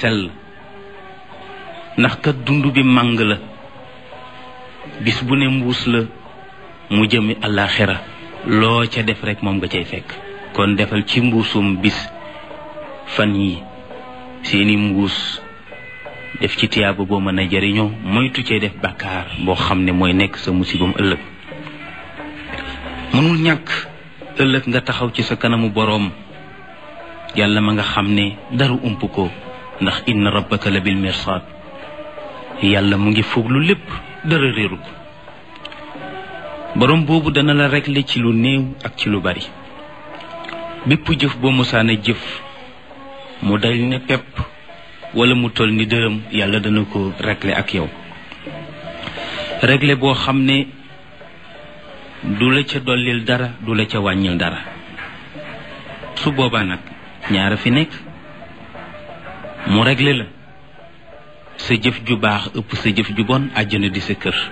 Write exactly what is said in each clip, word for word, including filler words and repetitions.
sell ndax kat dund bi màng la bis bu ne mbuus la mu jëmi àllaaxira loo ca def rek moom nga cay fekk kon defal ci mbuusum bis fan yi seeni mbuus def ci tiyaaba boo mën a jariñoo moytu cee def bàkkaar boo xam ne mooy nekk sa musibam ëllëg mënul ñàkk ëllëg nga taxaw ci sa kanamu boroom yàlla ma nga xam ne dara ump ko ndax inna rabbaka la bil mirsaad yàlla mu ngi foog lu lépp dara réeru ko boroom boobu dana la régler ci lu néew ak ci lu bari bépp jëf boo mosaana jëf mu dal ne pepp wala mu toll ni dërëm yàlla dana ko régler ak yow régler boo xam ne du la ca dollil dara du la ca wàññil dara su boobaa nag ñaara fi nekk mu régler la sa jëf ju baax ëpp sa jëf ju bon àjjana di sa kër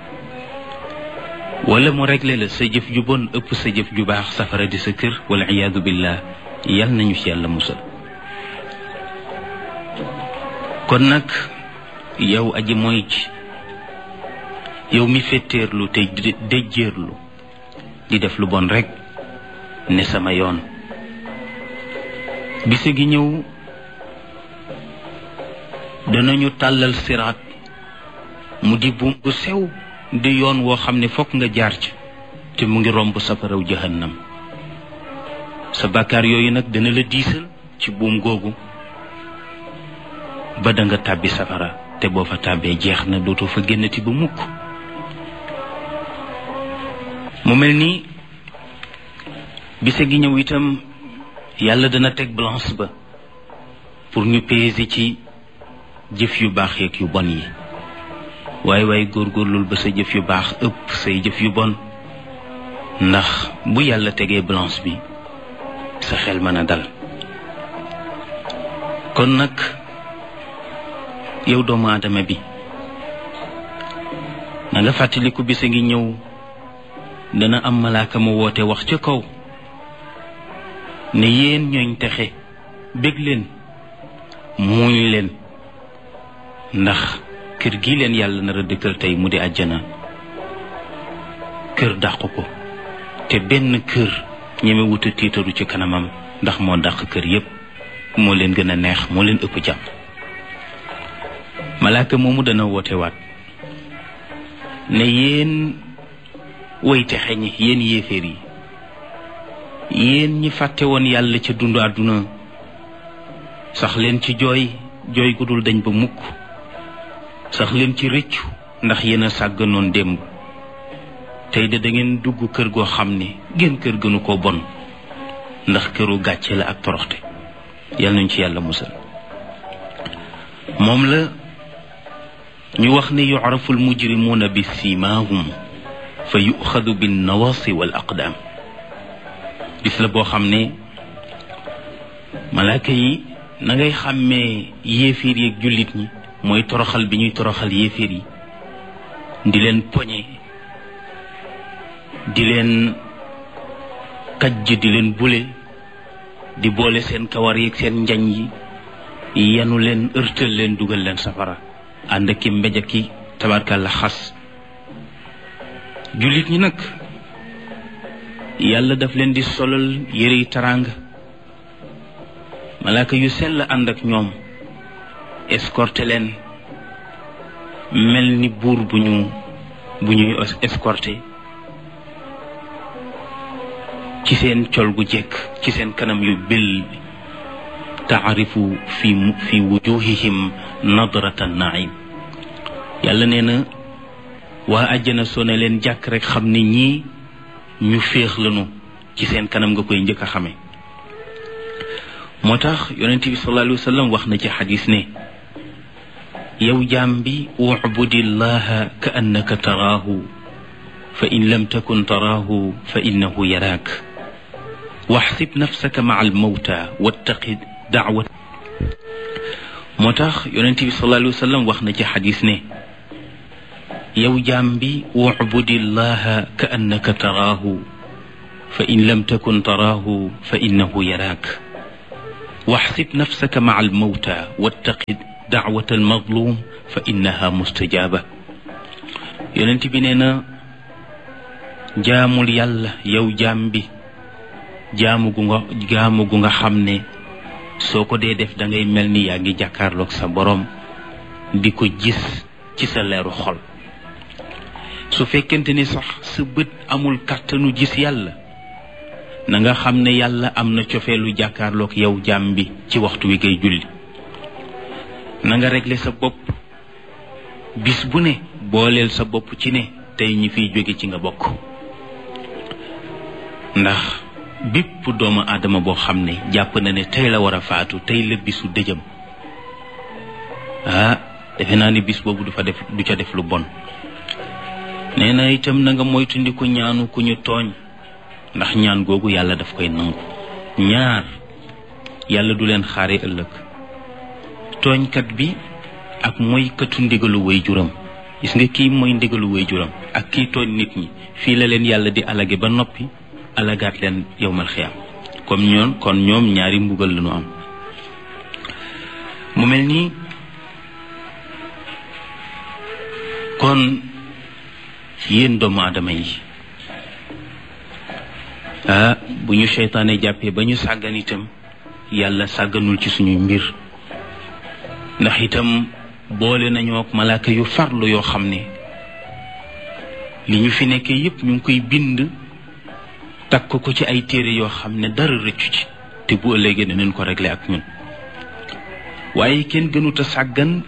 wala mu régler la sa jëf ju bon ëpp sa jëf ju baax safara di sa kër wala iyaadu billah yal nañu ci yàlla musal kon nag yow aji mooy ci yow mi fetteerlu te déjjeerlu di def lu bon rekk ne sama yoon bise gi ñëw danañu tàllal siraat mu di buum bu sew di yoon woo xam ne fokk nga jaar ci te mu ngi romb safaraw jahannam sa bàkkaar yooyu nag dana la diisal ci buum googu ba da nga tàbbi safara te boo fa tàbbee jeex na dootoo fa génnati ba mukk mu mel ni bise gi ñëw itam yàlla dana teg balance ba pour ñu peser ci jëf yu baax yeeg yu bon yi waaye waaye góorgóorlul ba sa jëf yu baax ëpp say jëf yu bon ndax bu yàlla tegee balance bi sa xel mën a dal kon nag yow doomu aadama bi na nga fàttaliku bisa ngi ñëw dana am malaaka ma woote wax ca kaw ne yéen ñooñ texe bég leen muuñ leen ndax kër gi leen yàlla nar a dëkkal tey mu di àjjana kër dàq ko te benn kër ñeme wuta tiitaru ci kanamam ndax moo dàq kër yépp moo leen gën a neex moo leen ëpp jàmm malaaka moomu dana woote waat ne yéen way texe ñi yéen yéeféer yi yéen ñi fàtte woon yàlla ca dundu àdduna sax leen ci jooy jooy gu dul dañ ba mukk sax leen ci rëccu ndax yéen a sàgganoon démb tey de da ngeen dugg kër goo xam ne gën kër gënu ko bon ndax këru gàcce la ak toroxte yàlla nañ ci yàlla musal moom la ñu wax ne yu'rafu al-mujrimuuna bi siimaahum fa yu'xadu bin nawaasi wal aqdaam bis la boo xam ne malaaka yi na ngay xàmmee yéeféer yi ak jullit ñi mooy toroxal bi ñuy toroxal yéeféer yi di leen poñe di leen kajj di leen bule di boole seen kawar yi ak seen njañ yi yanu leen ërtal leen dugal leen safara ànd ki mbéj ki tabarkàlla xas jullit ñi nag yàlla daf leen di solal yére yi taraanga malaaka yu sell ànd ak ñoom escorté leen mel ni buur bu ñu bu ñuy escorté ci seen col gu jekk ci seen kanam yu bel taarifu fi fi wujuhihim nadrata naim yàlla nee na waa àjjana soo ne leen jàkk rek xam ne ñii ñu féex lañu ci seen kanam nga koy njëkk a xame moo tax yonent bi sallallahu alayhi wa sallam wax na ci xadis ne yow jaam bi ubudillaha ka annaka taraahu fa in lam takun taraahu fa innahu yaraak waxsib nafsaka maa almawta wattaqi daawat moo tax yonent bi sallallahu alayhi wa sallam wax na ci xadis ne yow jaam bi ubudillaha ka annaka taraahu fa in lam takun taraahu fa innahu yaraak waxsib nafsaka maa almawta wattaqi daawata almazlum fa innaha mustajaba yonent bi nee na jaamul yàlla yow jaam bi jaamu gu nga jaamu gu nga xam ne soo ko dee def da ngay mel ni yaa ngi jàkkaarloog sa borom di ko gis ci sa leeru xol su fekkente ni sax sa bët amul kàttanu gis yàlla na nga xam ne yàlla am na cofeelu jàkkaarloog yow jaam bi ci waxtu wi ngay julli na nga régler sa bopp bis bu ne booleel sa bopp ci ne tey ñi fiy jóge ci nga bokk ndax bépp doomu aadama boo xam ne jàpp na ne tey la war a faatu tey la bisu dëjëm ah defe naa ni bis boobu du fa def du ca def lu bon nee na itam na nga moytandiku ñaanu ku ñu tooñ ndax ñaan googu yàlla daf koy nangu ñaar yàlla du leen xaare ëllëg tooñkat bi ak mooy katu ndigalu way juram gis nga kii mooy ndigalu way juram ak kii tooñ nit ñi fii la leen yàlla di alage ba noppi alagaat leen yowmal xiyaam comme ñoom kon ñoom ñaari mbugal la ñu am mu mel nii kon yéen doomu aadama yi ah bu ñu seytaane jàppee ba ñu sàggan itam yàlla sàgganul ci suñu mbir ndax itam boole nañoo ak malaaka yu farlu yoo xam ne li ñu fi nekkee yépp ñu ngi koy bind takk ko ci ay téere yoo xam ne dara rëccu ci te bu ëllëgee dinañ ko régler ak ñun waaye kenn gënut a sàggan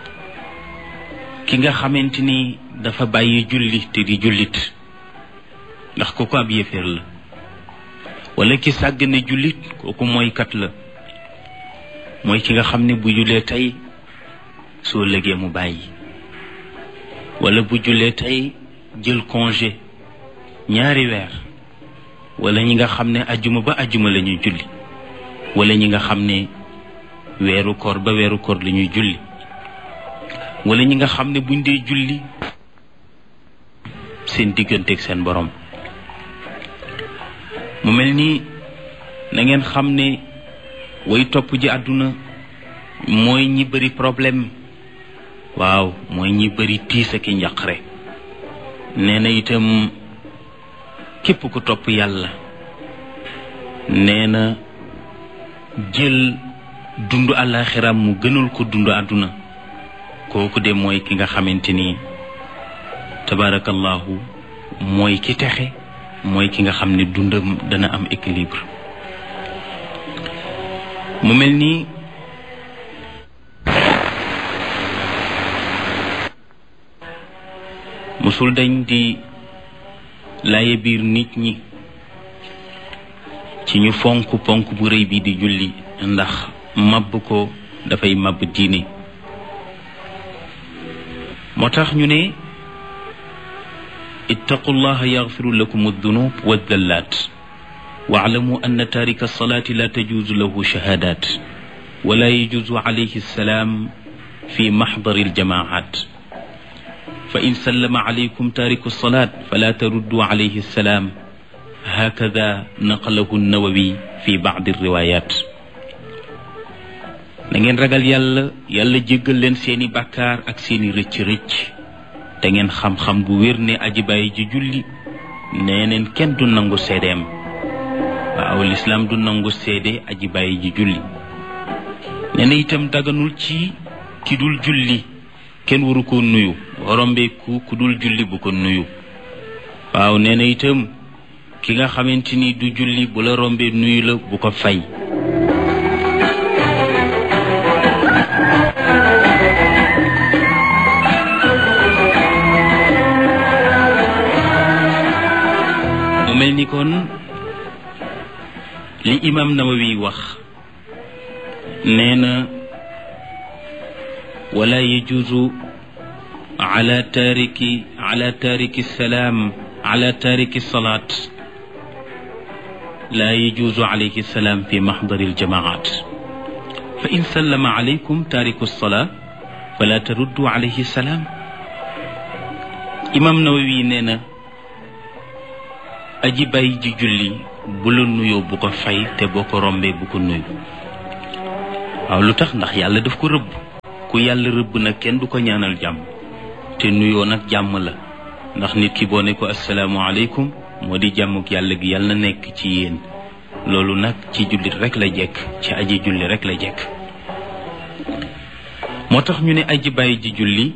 ki nga xamante ni dafa bàyyi julli te di jullit ndax kooku ab yéeféer la wala ki sàggane jullit kooku mooy kat la mooy ki nga xam ne bu jullee tey soo lëgee mu bàyyi wala bu jullee tey jël congé ñaari weer wala ñi nga xam ne ajjuma ba ajjuma la ñuy julli wala ñi nga xam ne weeru koor ba weeru koor la ñuy julli wala ñi nga xam ne buñ dee julli seen digganteeg seen borom mu mel ni na ngeen xam ne way topp ji àdduna mooy ñi bëri problème waaw mooy ñi bëri tiis ak njaqare nee na itam képp ku topp yàlla nee na jël dund àllaaxiram mu gënal ko dund àdduna kooku de mooy ki nga xamante ni tabarakallahu mooy ki texe mooy ki nga xam ne dundam dana am équilibre mu mel ni musul dañ di laaye biir nit ñi ci ñu fonk ponk bu rëy bi di julli ndax màbb ko dafay màbb diine moo tax ñu ne ittaqullaha yaghfiru lakum ad-dunub wad-dallat wa'lamu anna tarika as-salati la tajuzu lahu shahadat wa la yajuzu alayhi as-salam fi mahdar al-jama'at fa in sallama alaykum tariku as-salat fala taruddu alayhi as-salam hakadha naqalahu an-Nawawi fi ba'd ar-riwayat na ngeen ragal yàlla yàlla jéggal leen seeni bàkkaar ak seeni rëcc-rëcc te ngeen xam-xam bu wér ne aji bàyyi ji julli nee neen kenn du nangu seedeem waaw lislaam du nangu seede aji bàyyi ji julli nee na itam daganul ci ki dul julli kenn waru ko nuyu rombeeku ku dul julli bu ko nuyu waaw nee na itam ki nga xamante ni du julli bu la rombee nuyu la bu ko fay mu mel ni kon li imam Nawawi wax nee na wala yajuzu ala tariki ala tariki salaam ala tariki salaat la yajuzu alayhi salaam fi mahdari aljamaat fa in sallama alaykum tariku salaa fala taruddu alayhi salaam imam Nawawi nee na aji bàyyi ji julli bu la nuyoo bu ko fay te boo ko rombee bu ko nuyu waaw lu tax ndax yàlla daf ko rëbb ku yàlla rëbb nag kenn du ko ñaanal jàmm te nuyoo nag jàmm la ndax nit ki boo ne ko asalaamaaleykum moo di jàmmuk yàlla gi yàlla na nekk ci yéen loolu nag ci jullit rek la jekk ci aji julli rek la jekk moo tax ñu ne aji bàyyi ji julli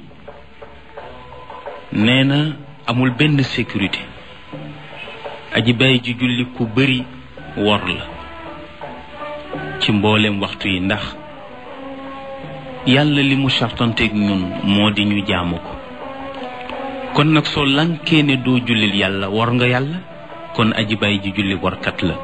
nee na amul benn sécurité aji bàyyi ji julli ku bëri wor la ci mboolem waxtu yi ndax yàlla li mu sartanteeg ñun moo di ñu jaamu ko kon nag soo lankee ne doo jullil yàlla war nga yàlla kon aji bàyyi ji julli warkat la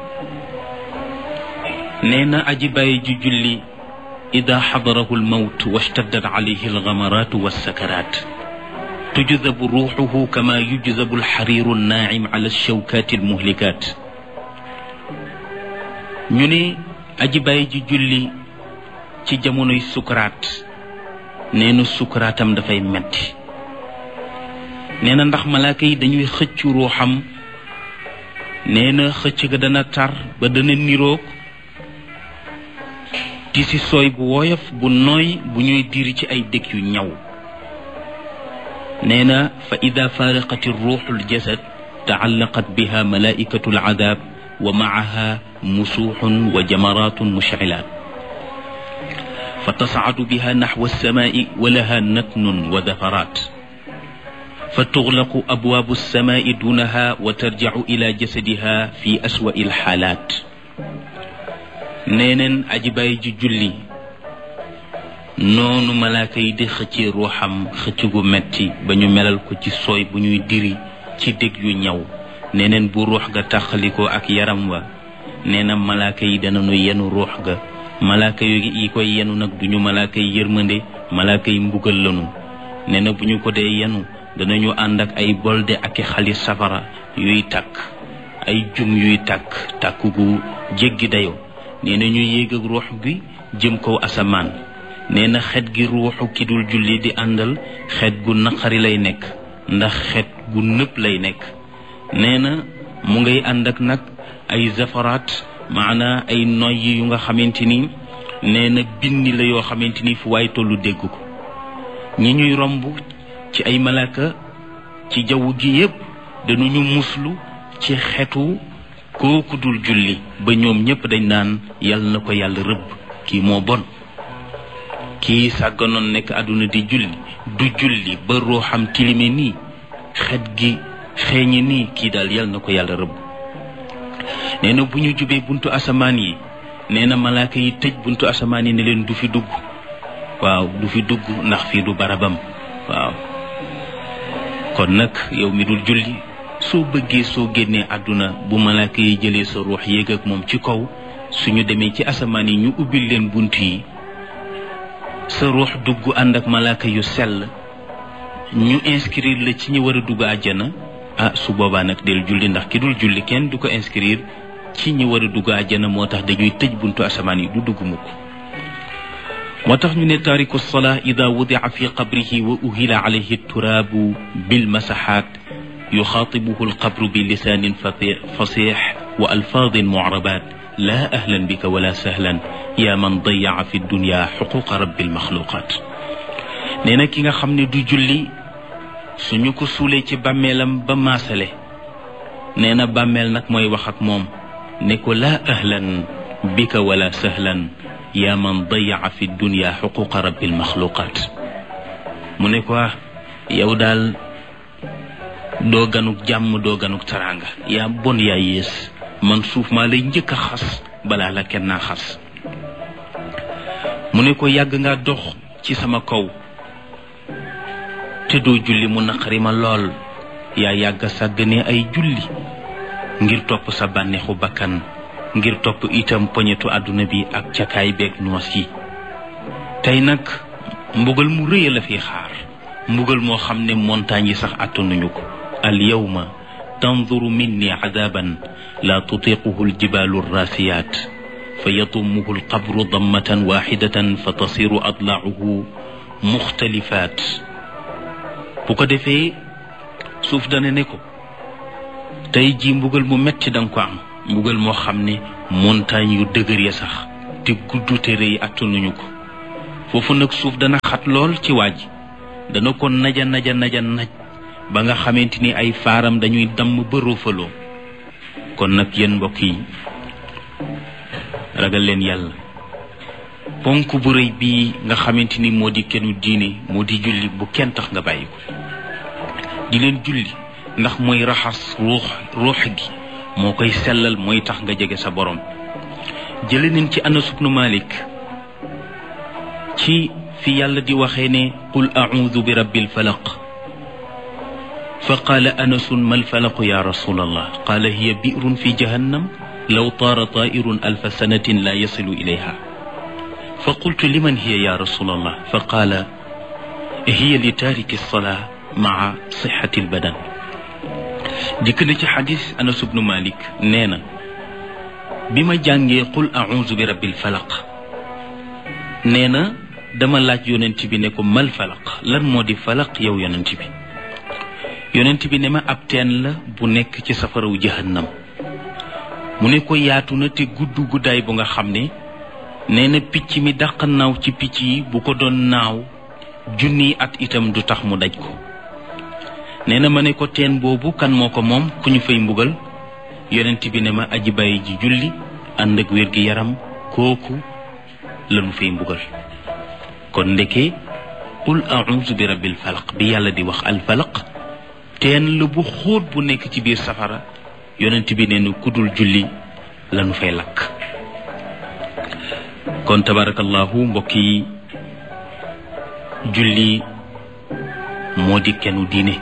nee na aji bàyyi ji julli ida xadarahu almawt washtaddat alayhi algamaraatu walsakaraat tujzabu ruuxuhu kama yujzabu alxariiru annaacim ala alshawkaati almuhlikaat ñu ne aji bàyyi ji julli ci jamonoy sukaraat nee na sukaraatam dafay metti nee na ndax malaaka yi dañuy xëcc ruuxam nee na xëcc ga dana tar ba dana niroog ti si sooy bu woyof bu nooy bu ñuy diri ci ay dëkk yu ñaw nee na fa ida faaraqat ruuxu ljasad taallaqat biha malaikatu alcadaab wa macaha musuuxun wa jamaraatun mushcilaat fa tascadu biha naxwa alsamaai wa laha natnun wa dafaraat fa tuxlaqu abwaabu alsamaai duunaha wa tarjacu ila jasadiha fi aswa'i alxaalaat neeneen aji bàyyi ji julli noonu malaaka yi di xëccee ruuxam xëcc gu metti ba ñu melal ko ci sooy bu ñuy diri ci dég yu ñaw neeneen bu ruux ga taxalikoo ak yaram wa nee na malaaka yi danañu yenu ruux ga malaaka yi koy yenu nag duñu malaaka yi yërmande malaaka yi mbugal lanu nee na bu ñu ko dee yenu danañu ànd ak ay bolde ak i xali safara yuy tàkk ay jum yuy tàkk tàkk gu jéggi dayo nee na ñu yéeg ak ruux gi jëm kaw asamaan nee na xet gi ruuxu ki dul julli di àndal xet gu naqari lay nekk ndax xet gu nëpp lay nekk nee na mu ngay ànd ak nag ay zafaraat maanaa ay noyyi yu nga xamante ni nee na binni la yoo xamante ni fu waay tollu dégg ko ñi ñuy romb ci ay malaaka ci jaww gi yépp dañuñu muslu ci xetu kooku dul julli ba ñoom ñépp dañ naan yàlla na ko yàlla rëbb kii moo bon kii sàgganoon nekk àdduna di julli du julli ba ruuxam tilime nii xet gi xeeñe nii kii daal yàlla na ko yàlla rëbb nee na bu ñu jubee buntu asamaan yi nee na malaaka yi tëj buntu asamaan yi ne leen du fi dugg waaw du fi dugg ndax fii du barabam waaw kon nag yow mi dul julli soo bëggee soo génnee àdduna bu malaaka yi jëlee sa ruux yéeg ak moom ci kaw suñu demee ci asamaan yi ñu ubbil leen bunt yi sa ruux dugg ànd ak malaaka yu sell ñu inscrire la ci ñi war a dugg àjjana ah su boobaa nag del julli ndax ki dul julli kenn du ko inscrire ci ñi war a dugg àjjana moo tax dañuy tëj buntu asamaan yi du dugg mukk moo tax ñu ne taariku salaa ida wudia fi qabrihi wa uhila alayhi turaabu bilmasaxaat yuxaatibuhu alqabru bi lisaanin fasix wa alfaadin mucrabaat laa ahlan bika wala sahlan yaa man dayaca fi dunya xuquqa rabbi almaxluqaat nee na ki nga xam ne du julli suñu ko suulee ci bàmmeelam ba maasale nee na bàmmeel nag mooy wax ak moom ne ko laa ahlan bika wala sahlan yaa man dayaca fi dunya xuquqa rabbi almaxluqaat mu ne ko yow daal doo ganuk jàmm doo ganuk taraanga yaa bon yaa yées man suuf maa lay njëkk a xas balaa la kenn naa xas mu ne ko yàgg nga dox ci sama kaw te doo julli mu naqari ma lool yaa yàgg sàggane ay julli ngir topp sa bànneexu bakkan ngir topp itam poñetu àdduna bi ak cakaay beeg noos yi tey nag mbugal mu rëy la fi xaar mbugal moo xam ne montagne yi sax àttanuñu ko al yawma tanzuru minni adaban la tutiquhu aljibalu arrasiyaat fa yatumuhu alqabru dammatan waxidatan fa tasiru adlaacuhu muxtalifaat bu ko defee suuf dana ne ko tey ji mbugal mu metti danga ko am mbugal moo xam ne montagne yu dëgër ya sax te gudd te rëy attanuñu ko foofu nag suuf dana xat lool ci waaj dana ko naja naja naja naj ba nga xamante ni ay faaram dañuy damm ba roofaloo kon nag yéen mbokk yi ragal leen yàlla ponk bu rëy bii nga xamante ni moo di kennu diine moo di julli bu kenn tax nga bàyyi ko di leen julli ndax mooy raxas ruux ruux gi moo koy sellal mooy tax nga jege sa borom jële nañ ci Anas ibnu Malik ci fi yàlla di waxee ne qul a'udhu bi rabbil falaq fa qaala anasun mal falaqu ya rasulallah qaala hiya bi'run fi jahannam law taara taa'irun alfa sanatin la yasilu ilayha fa qultu liman hiya ya rasulallah fa qaala hiya li taariki salaa maa sixati albadan dikk na ci xadis Anas ibnu Malik nee na bi ma jàngee qul a'udhu bi rabbil falaq nee na dama laaj yonent bi ne ko mal falaq lan moo di falaq yow yonent bi yonent bi ne ma ab teen la bu nekk ci safaraw jahannam mu ne ko yaatu na te gudd guddaay bu nga xam ne nee na picc mi dàq naaw ci picc yi bu ko doon naaw junniy at itam du tax mu daj ko nee na ma ne ko teen boobu kan moo ko moom ku ñu fay mbugal yonent bi ne ma aji bàyyi ji julli ànd ak wér gi yaram kooku lanu fay mbugal kon ndeke qul a'udhu bi rabbil falaq bi yàlla di wax al falaq teen la bu xóot bu nekk ci biir safara yonent bi ne nu kudul julli lanu fay lakk kon tabarakallahu mbokk yi julli moo di kennu diine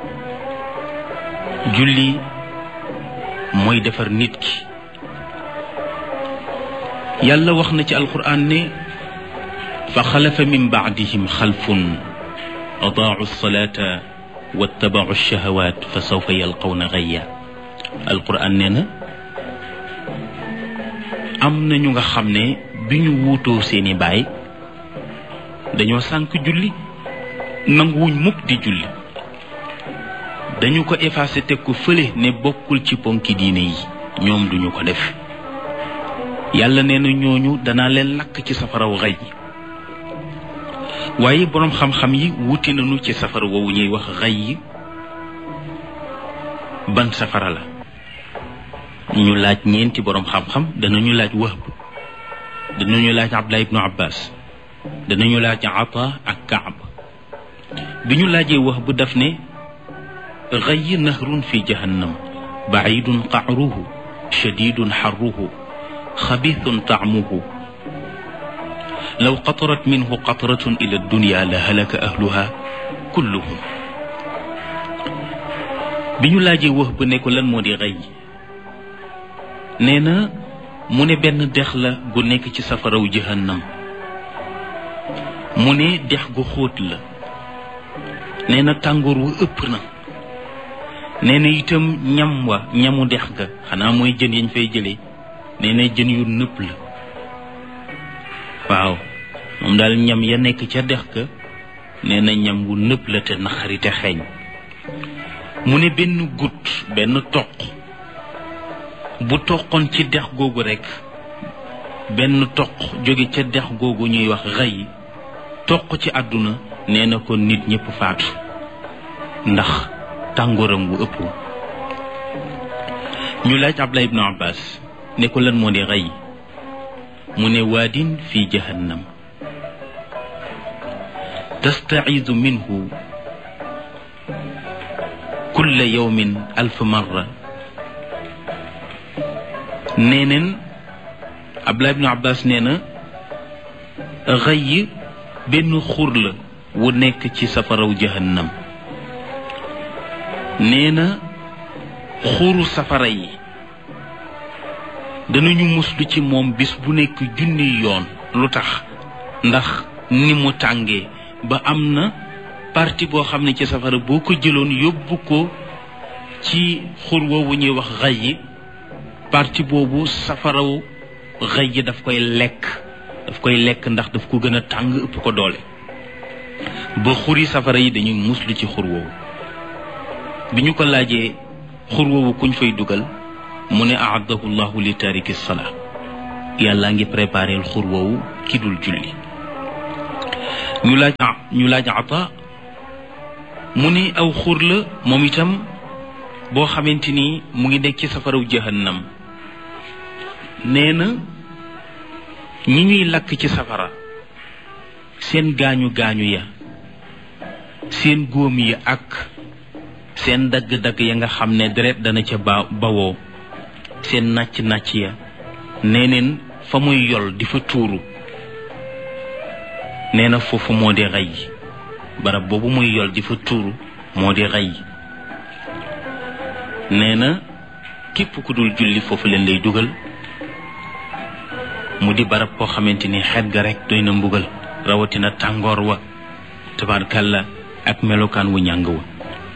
julli mooy defar nit ki yàlla wax na ci alquran ne fa xalafa min baadihim xalfun adaau alsalata wattabau alshahawat fa sawfa yalqawna gayya alquran nee na am na ñu nga xam ne bi ñu wuutoo seeni baay dañoo sànk julli nanguwuñ mukk di julli dañu ko effacé teg ko fële ne bokkul ci ponki diine yi ñoom duñu ko def yàlla nee na ñooñu danaa leen lakk ci safaraw xay waaye boroom xam-xam yi wuti nañu ci safara woowu ñuy wax xay yi ban safara la ñu laaj ñeenti boroom xam-xam danañu laaj Wahb danañu laaj Abdullah ibnu Abbas danañu laaj Ata ak Kaab bi ñu laajee Wahb daf ne xay nahrun fi jahannam baidun qa'ruhu shadidun harruhu xabithun ta'muhu law qatarat minhu qatratun ila dunya la halaka ahluha kulluhum bi ñu laajee wax ba ne ko lan moo di xay nee na mu ne benn dex la gu nekk ci safaraw jahannam mu ne dex gu xóot la nee na tàngoor wu ëpp na nee na itam ñam wa ñamu dex ga xanaa mooy jën yañ fay jëlee nee na jën yu nëpp la waaw moom daal ñam ya nekk ca dex ga nee na ñam wu nëpp la te naxari te xeeñ mu ne benn gut benn toq bu toqoon ci dex googu rekk benn toq jóge ca dex googu ñuy wax xay toq ci àdduna nee na ko nit ñépp faatu ndax tàngooram wu ëpp ñu laaj Abdullah ibnu Abbas ne ko lan moo di xay mu ne waadin fi jahannam tastaidu minhu kulla yawmin alf marra nee neen Abdullah ibnu Abbas nee na xay benn xur la wu nekk ci safaraw jahannam nee na xuru safara yi danañu muslu ci moom bis bu nekk junni yoon lu tax ndax ni mu tàngee ba am na parti boo xam ne ci safara boo ko jëloon yóbbu ko ci xur woowu ñuy wax xay yi parti boobu safaraw xay yi daf koy lekk daf koy lekk ndax daf ko gën a tàng ëpp ko doole ba xuri safara yi dañuy muslu ci xur woowu bi ñu ko laajee xur woowu kuñ fay dugal mu ne aaddahu llahu li taariki salaa yàlla ngi préparé xur woowu ki dul julli. ñu laaj ñu laaj Ata mu ni aw xur la moom itam boo xamante ni mu ngi nekk ci safaraw jahannam. nee na ñi ñuy lakk ci safara seen gaañu gaañu ya, seen góom yi ak seen dagg-dagg ya nga xam ne deret dana ca ba bawoo, seen nàcc nàcc ya, neeneen fa muy yol di fa tuuru. nee na foofu moo di rey, barab boobu muy yol di fa tuuru moo di rey. nee na képp ku dul julli foofu leen lay dugal, mu di barab koo xamante ni xet ga rek doy na mbugal, rawatina tàngoor wa tabaarkalla ak melokaan wu ñàng wa.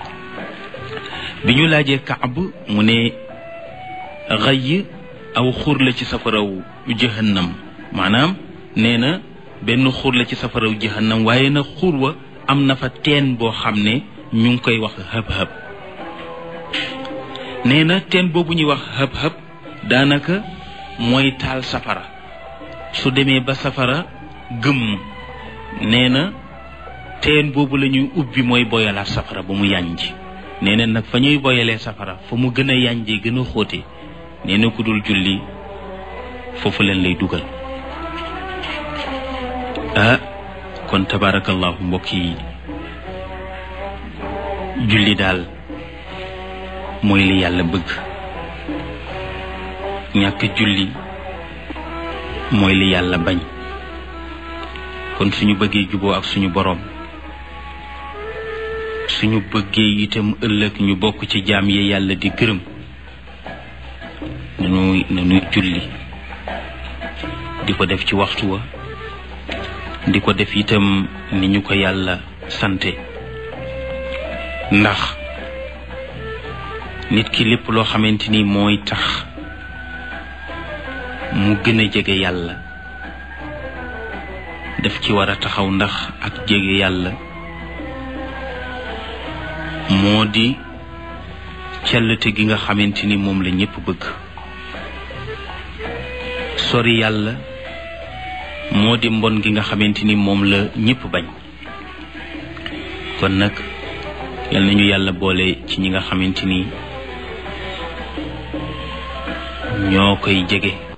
bi ñu laajee Kaab mu ne rey aw xur la ci safaraw jahannam, maanaam nee na benn xur la ci safaraw jahannam, waaye na xur wa am na fa teen boo xam ne ñu ngi koy wax hëb-hëb. nee na teen boobu ñuy wax hëb-hëb daanaka mooy taal safara. su demee ba safara gëmm, nee na teen boobu la ñuy ubbi mooy boyalaat safara ba mu yànj. nee na nag fa ñuy boyalee safara fa mu gën a yànjee gën a xóote, nee na ku dul julli foofu leen lay dugal. ah kon tabarakallahu mbokk yi, julli daal mooy li yàlla bëgg. ñàkk julli mooy li yàlla bañ. kon suñu bëggee juboo ak suñu boroom, suñu bëggee itam ëllëg ñu bokk ci jaam yi yàlla di gërëm, nañuy nañuy julli di ko def ci waxtu wa, di ko def itam ni ñu ko yàlla sante. ndax nit ki lépp loo xamante ni mooy tax mu gën a jege yàlla daf ci war a taxaw, ndax ak jege yàlla moo di cellte gi nga xamante ni moom la ñépp bëgg. sori yàlla moo di mbon gi nga xamante ni moom la ñépp bañ. kon nag yal nañu yàlla boole ci ñi nga xamante ni ñoo koy jege